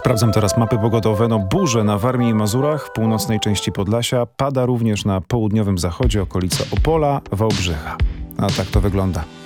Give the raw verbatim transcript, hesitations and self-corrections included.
Sprawdzam teraz mapy pogodowe. No burze na Warmii i Mazurach, w północnej części Podlasia. Pada również na południowym zachodzie, okolice Opola, Wałbrzycha. A tak to wygląda.